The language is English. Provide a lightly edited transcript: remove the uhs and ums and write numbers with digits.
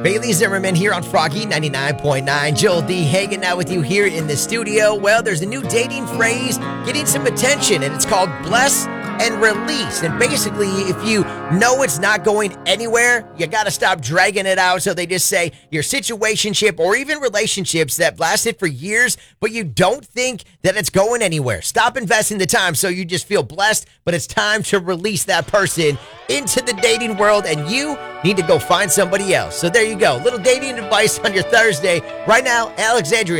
Bailey Zimmerman here on Froggy 99.9. Joel D hanging out with you here in the studio. Well, there's a new dating phrase getting some attention, and it's called bless and release. And basically, if you know it's not going anywhere, you got to stop dragging it out. So they just say your situationship or even relationships that lasted for years, but you don't think that it's going anywhere. Stop investing the time so you just feel blessed, but it's time to release that person into the dating world, and you need to go find somebody else. So there you go. Little dating advice on your Thursday. Right now, Alexandria